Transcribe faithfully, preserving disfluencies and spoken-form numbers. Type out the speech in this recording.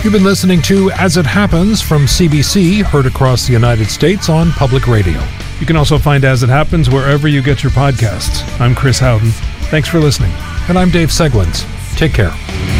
You've been listening to As It Happens from C B C, heard across the United States on Public Radio. You can also find As It Happens wherever you get your podcasts. I'm Chris Howden. Thanks for listening. And I'm Dave Seglins. Take care.